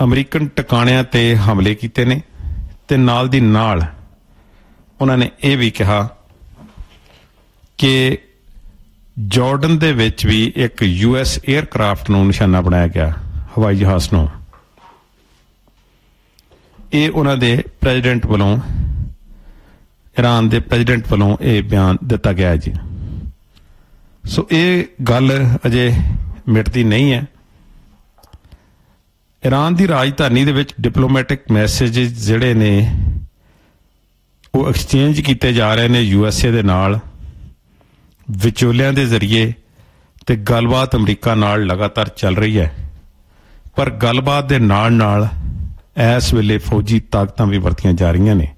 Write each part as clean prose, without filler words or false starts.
American ਟਿਕਾਣਿਆਂ 'ਤੇ ਹਮਲੇ ਕੀਤੇ ਨੇ ਤੇ ਨਾਲ ਦੀ ਨਾਲ ਉਹਨਾਂ ਨੇ ਇਹ ਵੀ ਕਿਹਾ ਕਿ ਜਾਰਡਨ ਦੇ ਵਿੱਚ ਵੀ ਇੱਕ US 에ਅਰਕ੍ਰਾਫਟ ਨੂੰ ਨਿਸ਼ਾਨਾ ਬਣਾਇਆ ਗਿਆ, ਹਵਾਈ ਜਹਾਜ਼ ਨੂੰ। ਇਹ ਉਹਨਾਂ ਦੇ ਪ੍ਰੈਜ਼ੀਡੈਂਟ ਵੱਲੋਂ, ਈਰਾਨ ਦੇ ਪ੍ਰੈਜ਼ੀਡੈਂਟ ਵੱਲੋਂ ਇਹ ਬਿਆਨ ਦਿੱਤਾ ਗਿਆ ਜੀ। ਸੋ ਇਹ ਗੱਲ ਅਜੇ ਮਿਟਦੀ ਨਹੀਂ ਹੈ। ਈਰਾਨ ਦੀ ਰਾਜਧਾਨੀ ਦੇ ਵਿੱਚ ਡਿਪਲੋਮੈਟਿਕ ਮੈਸੇਜਿਸ ਜਿਹੜੇ ਨੇ ਉਹ ਐਕਸਚੇਂਜ ਕੀਤੇ ਜਾ ਰਹੇ ਨੇ USA ਦੇ ਨਾਲ, ਵਿਚੋਲਿਆਂ ਦੇ ਜ਼ਰੀਏ, ਤੇ ਗੱਲਬਾਤ ਅਮਰੀਕਾ ਨਾਲ ਲਗਾਤਾਰ ਚੱਲ ਰਹੀ ਹੈ। ਪਰ ਗੱਲਬਾਤ ਦੇ ਨਾਲ ਨਾਲ ਇਸ ਵੇਲੇ ਫੌਜੀ ਤਾਕਤਾਂ ਵੀ ਵਰਤੀਆਂ ਜਾ ਰਹੀਆਂ ਨੇ।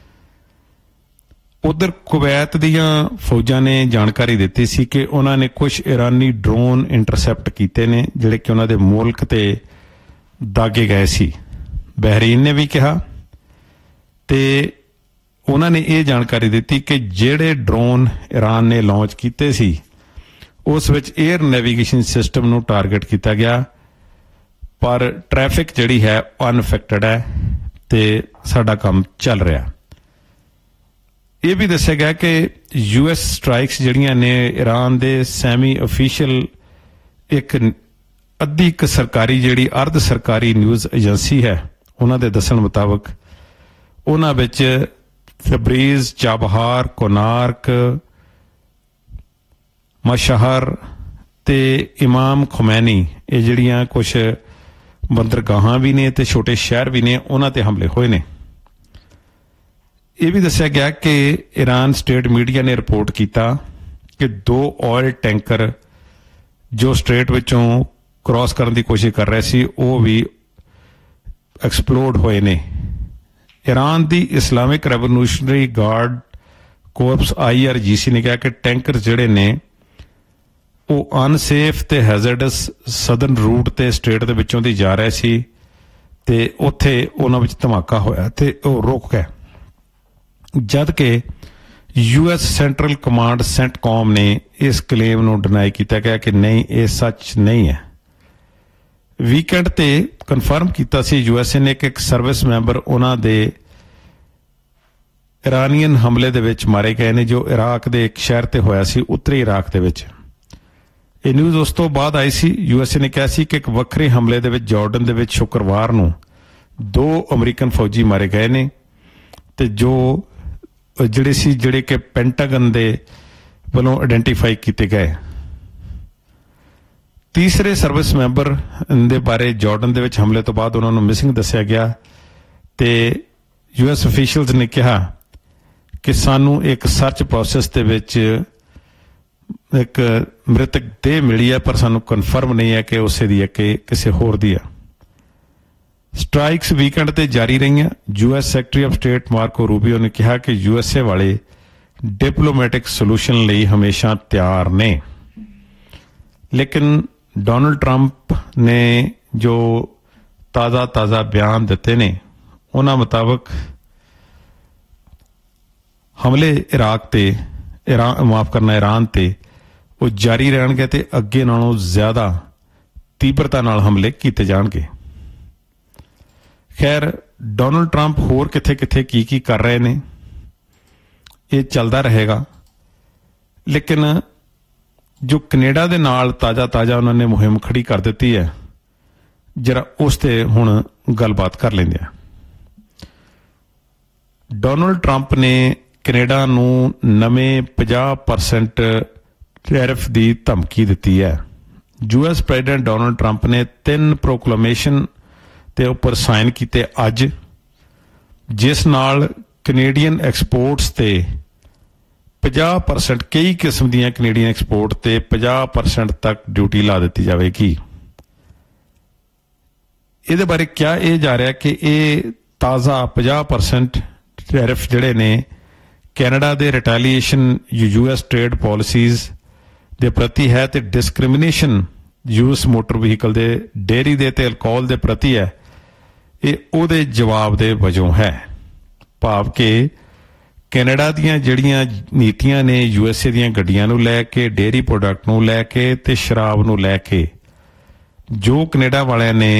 ਉਧਰ ਕੁਵੈਤ ਦੀਆਂ ਫੌਜਾਂ ਨੇ ਜਾਣਕਾਰੀ ਦਿੱਤੀ ਸੀ ਕਿ ਉਹਨਾਂ ਨੇ ਕੁਝ ਇਰਾਨੀ ਡਰੋਨ ਇੰਟਰਸੈਪਟ ਕੀਤੇ ਨੇ ਜਿਹੜੇ ਕਿ ਉਹਨਾਂ ਦੇ ਮੁਲਕ ਤੇ ਦਾਗੇ ਗਏ ਸੀ। ਬਹਿਰੀਨ ਨੇ ਵੀ ਕਿਹਾ ਤੇ ਉਹਨਾਂ ਨੇ ਇਹ ਜਾਣਕਾਰੀ ਦਿੱਤੀ ਕਿ ਜਿਹੜੇ ਡਰੋਨ ਈਰਾਨ ਨੇ ਲਾਂਚ ਕੀਤੇ ਸੀ ਉਸ ਵਿੱਚ 에ਅਰ ਨੈਵੀਗੇਸ਼ਨ ਸਿਸਟਮ ਨੂੰ ਟਾਰਗੇਟ ਕੀਤਾ ਗਿਆ, ਪਰ ਟ੍ਰੈਫਿਕ ਜਿਹੜੀ ਹੈ ਅਨਅਫੈਕਟਡ ਹੈ ਤੇ ਸਾਡਾ ਕੰਮ ਚੱਲ ਰਿਹਾ। ਇਹ ਵੀ ਦੱਸਿਆ ਗਿਆ ਕਿ US ਸਟ੍ਰਾਈਕਸ ਜਿਹੜੀਆਂ ਨੇ ਈਰਾਨ ਦੇ ਸੈਮੀ ਅਫੀਸ਼ੀਅਲ ਇੱਕ ਸਰਕਾਰੀ ਜਿਹੜੀ ਅਰਧ ਸਰਕਾਰੀ ਨਿਊਜ਼ ਏਜੰਸੀ ਹੈ ਉਹਨਾਂ ਦੇ ਦੱਸਣ ਮੁਤਾਬਕ ਉਹਨਾਂ ਵਿੱਚ ਤਬਰੀਜ਼, ਚਾਬਹਾਰ, ਕੋਨਾਰਕ, ਮਸ਼ਹਰ ਤੇ ਇਮਾਮ ਖੁਮੈਨੀ ਇਹ ਜਿਹੜੀਆਂ ਕੁਝ ਬੰਦਰਗਾਹਾਂ ਵੀ ਨੇ ਤੇ ਛੋਟੇ ਸ਼ਹਿਰ ਵੀ ਨੇ, ਉਹਨਾਂ ਤੇ ਹਮਲੇ ਹੋਏ ਨੇ। ਇਹ ਵੀ ਦੱਸਿਆ ਗਿਆ ਕਿ ਈਰਾਨ ਸਟੇਟ ਮੀਡੀਆ ਨੇ ਰਿਪੋਰਟ ਕੀਤਾ ਕਿ 2 ਆਇਲ ਟੈਂਕਰ ਜੋ ਸਟ੍ਰੇਟ ਵਿੱਚੋਂ ਕ੍ਰਾਸ ਕਰਨ ਦੀ ਕੋਸ਼ਿਸ਼ ਕਰ ਰਹੇ ਸੀ ਉਹ ਵੀ ਐਕਸਪਲੋਡ ਹੋਏ ਨੇ। ਈਰਾਨ ਦੀ ਇਸਲਾਮਿਕ ਰੈਵੋਲੂਸ਼ਨਰੀ ਗਾਰਡ ਕੋਰਪਸ IRGC ਨੇ ਕਿਹਾ ਕਿ ਟੈਂਕਰ ਜਿਹੜੇ ਨੇ ਉਹ ਅਨਸੇਫ ਤੇ ਹੈਜ਼ਰਡਸ ਸਦਰਨ ਰੂਟ ਤੇ ਸਟੇਟ ਦੇ ਵਿੱਚੋਂ ਦੀ ਜਾ ਰਹੇ ਸੀ ਤੇ ਉੱਥੇ ਉਹਨਾਂ ਵਿੱਚ ਧਮਾਕਾ ਹੋਇਆ ਤੇ ਉਹ ਰੁਕ ਗਏ, ਜਦ ਕਿ US ਸੈਂਟਰਲ ਕਮਾਂਡ ਸੈਂਟਕੌਮ ਨੇ ਇਸ ਕਲੇਮ ਨੂੰ ਡਿਨਾਈ ਕੀਤਾ ਗਿਆ ਕਿ ਨਹੀਂ, ਇਹ ਸੱਚ ਨਹੀਂ ਹੈ। ਵੀਕਐਂਡ ਤੇ ਕਨਫਰਮ ਕੀਤਾ ਸੀ USA ਨੇ ਕਿ ਇੱਕ ਸਰਵਿਸ ਮੈਂਬਰ ਉਹਨਾਂ ਦੇ ਇਰਾਨੀਅਨ ਹਮਲੇ ਦੇ ਵਿੱਚ ਮਾਰੇ ਗਏ ਨੇ ਜੋ ਇਰਾਕ ਦੇ ਇੱਕ ਸ਼ਹਿਰ ਤੇ ਹੋਇਆ ਸੀ, ਉੱਤਰੀ ਇਰਾਕ ਦੇ ਵਿੱਚ। ਇਹ ਨਿਊਜ਼ ਉਸ ਤੋਂ ਬਾਅਦ ਆਈ ਸੀ। USA ਨੇ ਕਿਹਾ ਸੀ ਕਿ ਇੱਕ ਵੱਖਰੇ ਹਮਲੇ ਦੇ ਵਿੱਚ ਜਾਰਡਨ ਦੇ ਵਿੱਚ ਸ਼ੁੱਕਰਵਾਰ ਨੂੰ 2 ਅਮਰੀਕਨ ਫੌਜੀ ਮਾਰੇ ਗਏ ਨੇ ਤੇ ਜਿਹੜੇ ਕਿ ਪੈਂਟਾਗਨ ਦੇ ਵੱਲੋਂ ਆਇਡੈਂਟੀਫਾਈ ਕੀਤੇ ਗਏ। ਤੀਸਰੇ ਸਰਵਿਸ ਮੈਂਬਰ ਦੇ ਬਾਰੇ ਜਾਰਡਨ ਦੇ ਵਿੱਚ ਹਮਲੇ ਤੋਂ ਬਾਅਦ ਉਹਨਾਂ ਨੂੰ ਮਿਸਿੰਗ ਦੱਸਿਆ ਗਿਆ ਤੇ US ਅਫੀਸ਼ੀਅਲਸ ਨੇ ਕਿਹਾ ਕਿ ਸਾਨੂੰ ਇੱਕ ਸਰਚ ਪ੍ਰੋਸੈਸ ਦੇ ਵਿੱਚ ਇੱਕ ਮ੍ਰਿਤਕ ਦੇਹ ਮਿਲੀ ਹੈ, ਪਰ ਸਾਨੂੰ ਕਨਫਰਮ ਨਹੀਂ ਹੈ ਕਿ ਉਸੇ ਦੀ ਹੈ ਕਿ ਕਿਸੇ ਹੋਰ ਦੀ ਹੈ। ਸਟ੍ਰਾਈਕਸ ਵੀਕਐਂਡ ਤੇ ਜਾਰੀ ਰਹੀਆਂ। US secretary of state ਮਾਰਕੋ Rubio ਨੇ ਕਿਹਾ ਕਿ USA ਵਾਲੇ ਡਿਪਲੋਮੈਟਿਕ ਸੋਲੂਸ਼ਨ ਲਈ ਹਮੇਸ਼ਾ ਤਿਆਰ ਨੇ, ਲੇਕਿਨ ਡੋਨਲਡ ਟਰੰਪ ਨੇ ਜੋ ਤਾਜ਼ਾ ਬਿਆਨ ਦਿੱਤੇ ਨੇ ਉਹਨਾਂ ਮੁਤਾਬਕ ਹਮਲੇ ਈਰਾਨ ਤੇ ਉਹ ਜਾਰੀ ਰਹਿਣਗੇ ਤੇ ਅੱਗੇ ਨਾਲੋਂ ਜ਼ਿਆਦਾ ਤੀਬਰਤਾ ਨਾਲ ਹਮਲੇ ਕੀਤੇ ਜਾਣਗੇ। ਖੈਰ, ਡੋਨਲਡ ਟਰੰਪ ਹੋਰ ਕਿੱਥੇ ਕੀ ਕਰ ਰਹੇ ਨੇ ਇਹ ਚੱਲਦਾ ਰਹੇਗਾ, ਲੇਕਿਨ ਜੋ ਕੈਨੇਡਾ ਦੇ ਨਾਲ ਤਾਜ਼ਾ ਉਹਨਾਂ ਨੇ ਮੁਹਿੰਮ ਖੜੀ ਕਰ ਦਿੱਤੀ ਹੈ, ਜਰਾ ਉਸ ਤੇ ਹੁਣ ਗੱਲਬਾਤ ਕਰ ਲੈਂਦੇ ਆ। ਡੋਨਲਡ ਟਰੰਪ ਨੇ ਕੈਨੇਡਾ ਨੂੰ ਨਵੇਂ 50% ਟੈਰਿਫ ਦੀ ਧਮਕੀ ਦਿੱਤੀ ਹੈ। US ਪ੍ਰੈਜ਼ੀਡੈਂਟ ਡੋਨਲਡ ਟਰੰਪ ਨੇ 3 ਪ੍ਰੋਕਲੇਮੇਸ਼ਨ ਤੇ ਉੱਪਰ ਸਾਈਨ ਕੀਤੇ ਅੱਜ, ਜਿਸ ਨਾਲ ਕੈਨੇਡੀਅਨ ਐਕਸਪੋਰਟਸ ਤੇ 50%, ਕਈ ਕਿਸਮ ਦੀਆਂ ਕੈਨੇਡੀਅਨ ਐਕਸਪੋਰਟ ਤੇ 50% ਤੱਕ ਡਿਊਟੀ ਲਾ ਦਿੱਤੀ ਜਾਵੇਗੀ। ਇਹਦੇ ਬਾਰੇ ਕਿਹਾ ਇਹ ਜਾ ਰਿਹਾ ਕਿ ਇਹ ਤਾਜ਼ਾ 50% ਟੈਰਿਫ ਜਿਹੜੇ ਨੇ ਕੈਨੇਡਾ ਦੇ ਰਿਟੈਲੀਏਸ਼ਨ US ਟ੍ਰੇਡ ਪਾਲਿਸੀਜ਼ ਦੇ ਪ੍ਰਤੀ ਹੈ ਤੇ ਡਿਸਕ੍ਰਿਮੀਨੇਸ਼ਨ US ਮੋਟਰ ਵਹੀਕਲ ਦੇ, ਡੇਅਰੀ ਦੇ ਤੇ ਅਲਕੋਹਲ ਦੇ ਪ੍ਰਤੀ ਹੈ। ਇਹ ਉਹਦੇ ਜਵਾਬ ਦੇ ਵਜੋਂ ਹੈ, ਭਾਵ ਕਿ ਕੈਨੇਡਾ ਦੀਆਂ ਜਿਹੜੀਆਂ ਨੀਤੀਆਂ ਨੇ USA ਦੀਆਂ ਗੱਡੀਆਂ ਨੂੰ ਲੈ ਕੇ, ਡੇਅਰੀ ਪ੍ਰੋਡਕਟ ਨੂੰ ਲੈ ਕੇ ਤੇ ਸ਼ਰਾਬ ਨੂੰ ਲੈ ਕੇ, ਜੋ ਕੈਨੇਡਾ ਵਾਲਿਆਂ ਨੇ